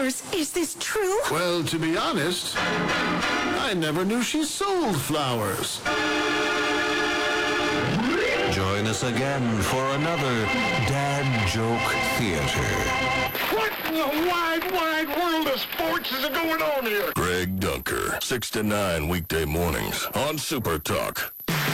flowers. Is this true? Well, to be honest, I never knew she sold flowers. Join us again for another Dad Joke Theater. What in the wide, wide world of sports is going on here? Greg Dunker, 6 to 9 weekday mornings on Super Talk.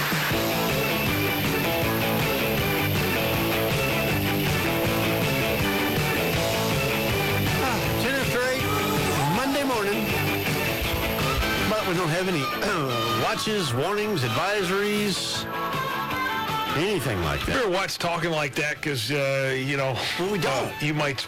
10 after 8, Monday morning. But we don't have any watches, warnings, advisories, anything like that. Better watch talking like that because, Well, we don't. You might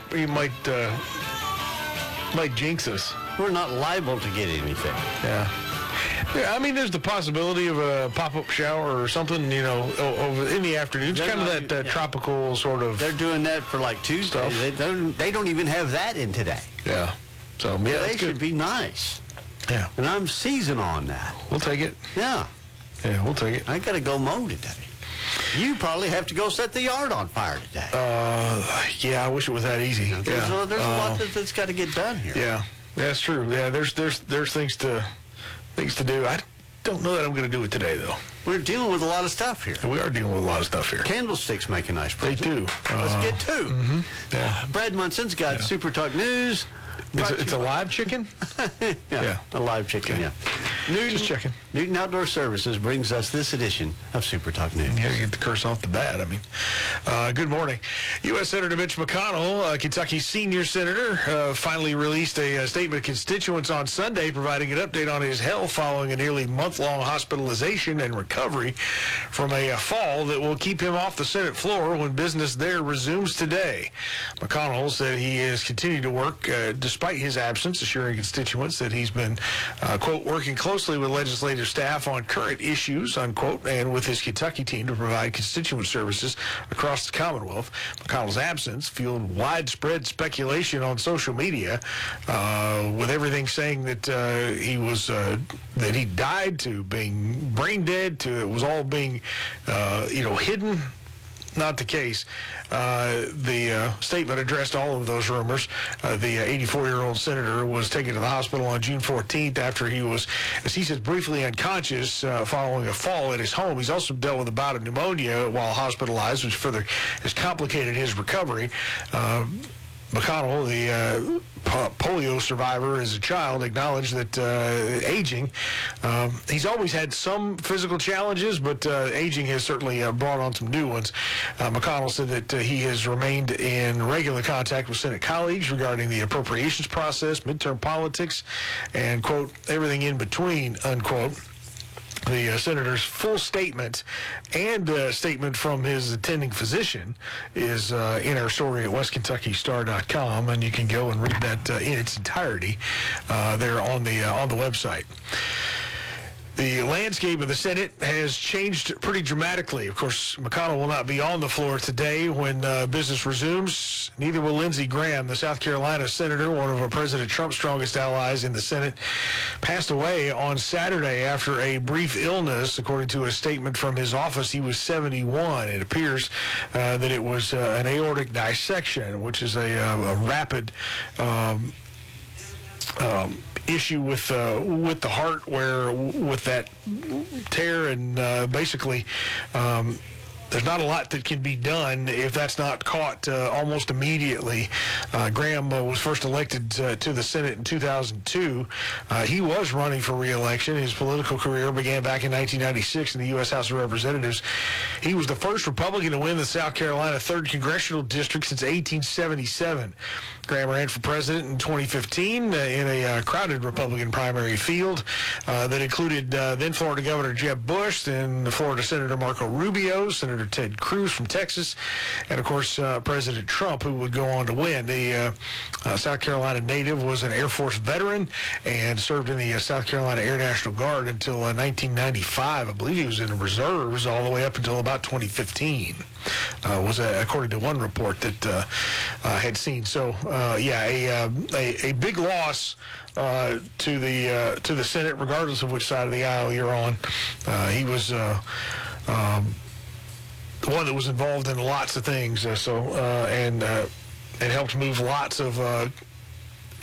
jinx us. We're not liable to get anything. Yeah. Yeah, I mean, there's the possibility of a pop-up shower or something, over in the afternoon. It's kind of that tropical sort of. They're doing that for like Tuesday. They don't even have that in today. Yeah. So, yeah, They that's should good. be nice. Yeah. And I'm seasoned on that. We'll take it. Yeah. Yeah, we'll take it. I got to go mow today. You probably have to go set the yard on fire today. Yeah, I wish it was that easy. There's Yeah. a lot that's got to get done here. Yeah, that's true. Yeah, there's things to do. I don't know that I'm going to do it today, though. We're dealing with a lot of stuff here. We are dealing with a lot of stuff here. Candlesticks make a nice They present. do. Let's get two. Yeah. Brad Munson's got Super Talk News. It's a live chicken? Yeah. A live chicken, yeah. Newton, Just checking. Newton Outdoor Services brings us this edition of Super Talk News. Yeah, get the curse off the bat. I mean, good morning. U.S. Senator Mitch McConnell, Kentucky's senior senator, finally released a statement to constituents on Sunday, providing an update on his health following a nearly month-long hospitalization and recovery from a fall that will keep him off the Senate floor when business there resumes today. McConnell said he has continued to work despite his absence, assuring constituents that he's been, quote, working closely with legislative staff on current issues, unquote, and with his Kentucky team to provide constituent services across the Commonwealth. McConnell's absence fueled widespread speculation on social media, with everything saying that that he died to being brain dead to it was all being, hidden. Not the case. The statement addressed all of those rumors. The 84-year-old senator was taken to the hospital on June 14th after he was, as he says, briefly unconscious following a fall at his home. He's also dealt with a bout of pneumonia while hospitalized, which further has complicated his recovery. McConnell, the polio survivor as a child, acknowledged that aging, he's always had some physical challenges, but aging has certainly brought on some new ones. McConnell said that he has remained in regular contact with Senate colleagues regarding the appropriations process, midterm politics, and, quote, everything in between, unquote. The senator's full statement and statement from his attending physician is in our story at westkentuckystar.com, and you can go and read that in its entirety there on the website. The landscape of the Senate has changed pretty dramatically. Of course, McConnell will not be on the floor today when business resumes. Neither will Lindsey Graham, the South Carolina senator, one of President Trump's strongest allies in the Senate, passed away on Saturday after a brief illness. According to a statement from his office, he was 71. It appears that it was an aortic dissection, which is a rapid issue with the heart, where with that tear and basically there's not a lot that can be done if that's not caught almost immediately. Graham was first elected to the Senate in 2002. He was running for re-election. His political career began back in 1996 in the U.S. House of Representatives. He was the first Republican to win the South Carolina 3rd Congressional District since 1877. Graham ran for president in 2015 in a crowded Republican primary field that included then Florida Governor Jeb Bush, then Florida Senator Marco Rubio, Senator Ted Cruz from Texas, and, of course, President Trump, who would go on to win. The South Carolina native was an Air Force veteran and served in the South Carolina Air National Guard until 1995. I believe he was in the reserves all the way up until about 2015. Was according to one report that had seen. So, a big loss to the Senate, regardless of which side of the aisle you're on. He was the one that was involved in lots of things, and helped move lots of